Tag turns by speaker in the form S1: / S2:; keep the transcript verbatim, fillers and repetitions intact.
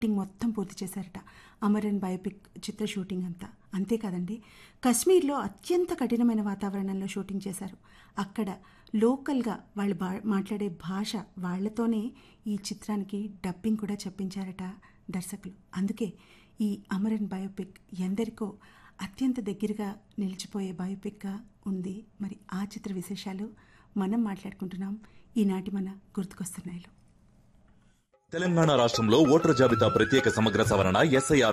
S1: Shooting మొత్తం పూర్తి చేశారట. అమరన్ బయోపిక్ చిత్ర షూటింగ్ అంతా. అంతేకాదండి, కశ్మీర్లో అత్యంత కఠినమైన వాతావరణంలో షూటింగ్ చేశారు. అక్కడ లోకల్గా వాళ్ళు బా మాట్లాడే భాష వాళ్ళతోనే ఈ చిత్రానికి డబ్బింగ్ కూడా చెప్పించారట దర్శకులు. అందుకే ఈ అమరన్ బయోపిక్ ఎందరికో అత్యంత దగ్గరగా నిలిచిపోయే బయోపిక్గా ఉంది. మరి ఆ చిత్ర విశేషాలు మనం మాట్లాడుకుంటున్నాం ఈనాటి మన గుర్తుకొస్తున్నాయిలో.
S2: తెలంగాణ రాష్ట్రంలో ఓటరు జాబితా ప్రత్యేక సమగ్ర సవరణ ఎస్ఐఆర్